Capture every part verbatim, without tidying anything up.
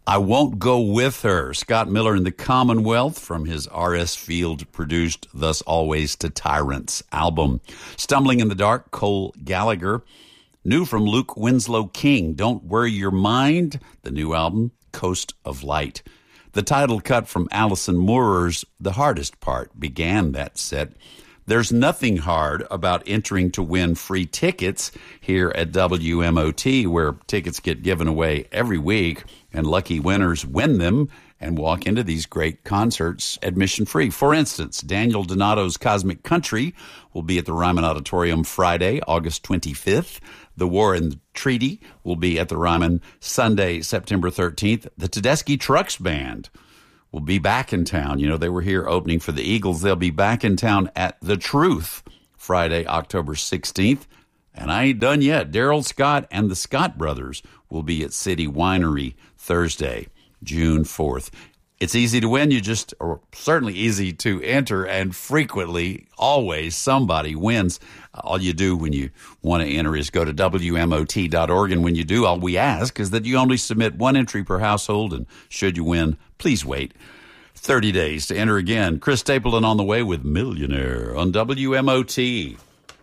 I Won't Go With Her. Scott Miller in the Commonwealth from his R S Field-produced Thus Always to Tyrants album. Stumbling in the Dark, Cole Gallagher. New from Luke Winslow King, Don't Worry Your Mind, the new album, Coast of Light. The title cut from Alison Moorer's The Hardest Part began that set. There's nothing hard about entering to win free tickets here at W M O T, where tickets get given away every week, and lucky winners win them and walk into these great concerts admission free. For instance, Daniel Donato's Cosmic Country will be at the Ryman Auditorium Friday, August twenty-fifth. The War and the Treaty will be at the Ryman Sunday, September thirteenth. The Tedeschi Trucks Band will be back in town. You know, they were here opening for the Eagles. They'll be back in town at The Truth Friday, October sixteenth. And I ain't done yet. Daryl Scott and the Scott Brothers will be at City Winery Thursday, June fourth. It's easy to win. You just, or certainly easy to enter, and frequently, always, somebody wins. All you do when you want to enter is go to W M O T dot org, and when you do, all we ask is that you only submit one entry per household, and should you win, please wait thirty days to enter again. Chris Stapleton on the way with Millionaire on W M O T.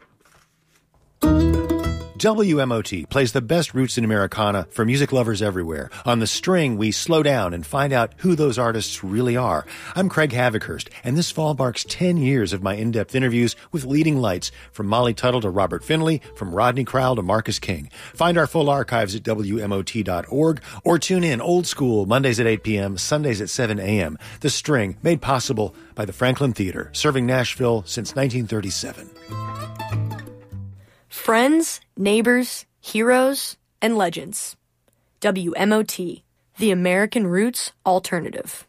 W M O T plays the best roots in Americana for music lovers everywhere. On The String, we slow down and find out who those artists really are. I'm Craig Havikhurst, and this fall marks ten years of my in-depth interviews with leading lights, from Molly Tuttle to Robert Finley, from Rodney Crowell to Marcus King. Find our full archives at W M O T dot org, or tune in old school Mondays at eight p.m., Sundays at seven a.m. The String, made possible by the Franklin Theater, serving Nashville since nineteen thirty-seven. Friends, neighbors, heroes, and legends. W M O T, the American Roots Alternative.